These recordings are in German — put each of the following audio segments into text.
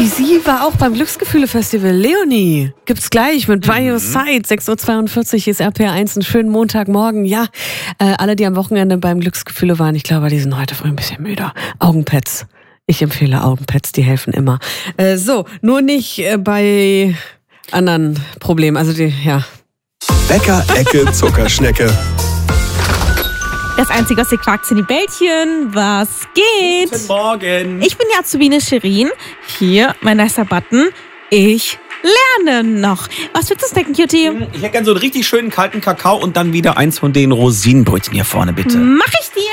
Sie war auch beim Glücksgefühle-Festival. Leonie gibt's gleich mit By Your Side. 6.42 Uhr ist RPR1, einen schönen Montagmorgen. Ja, alle, die am Wochenende beim Glücksgefühle waren, ich glaube, die sind heute früh ein bisschen müder. Augenpads. Ich empfehle Augenpads, die helfen immer. Nur nicht bei anderen Problemen. Also ja. Bäcker-Ecke Zuckerschnecke. Das Einzige, was ihr quakt, sind die Bällchen. Was geht? Guten Morgen. Ich bin die Azubine Shirin. Hier, mein nicer Button. Ich lerne noch. Was willst du snacken, Cutie? Ich hätte gerne so einen richtig schönen kalten Kakao und dann wieder eins von den Rosinenbrötchen hier vorne, bitte. Mach ich dir.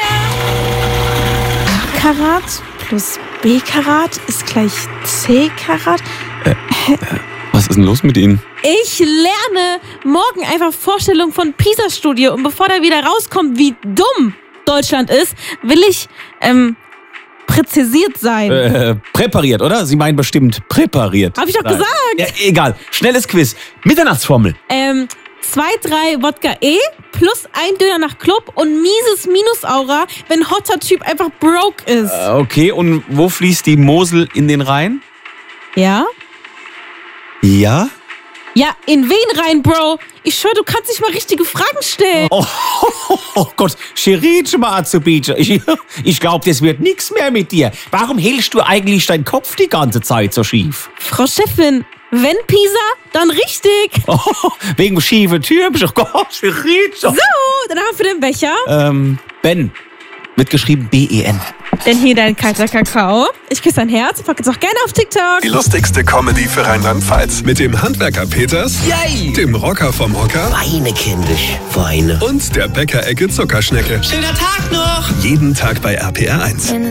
A-Karat plus B-Karat ist gleich C-Karat. Was ist denn los mit Ihnen? Ich lerne morgen einfach Vorstellungen von PISA-Studie. Und bevor da wieder rauskommt, wie dumm Deutschland ist, will ich präzisiert sein. Präpariert, oder? Sie meinen bestimmt präpariert. Hab ich doch gesagt. Ja, egal. Schnelles Quiz. Mitternachtsformel. 2, 3 Wodka E plus ein Döner nach Club und mieses Minusaura, wenn hotter Typ einfach broke ist. Okay, und wo fließt die Mosel in den Rhein? Ja? Ja? Ja, in wen rein, Bro? Ich schwör, du kannst nicht mal richtige Fragen stellen. Oh Gott, Shirin Azubine. Ich glaube, das wird nichts mehr mit dir. Warum hältst du eigentlich deinen Kopf die ganze Zeit so schief? Frau Chefin, wenn Pisa, dann richtig. Oh, wegen schiefen Türmen. Oh Gott, Shirin. So, dann haben wir den Becher. Ben. Wird geschrieben B-E-N. Denn hier dein kalter Kakao. Ich küsse dein Herz. Pack jetzt auch gerne auf TikTok. Die lustigste Comedy für Rheinland-Pfalz. Mit dem Handwerker Peters, Yay! dem Rocker vom Hocker Weine, kindisch, Weine. und der Bäcker-Ecke Zuckerschnecke. Schöner Tag noch! Jeden Tag bei RPR1.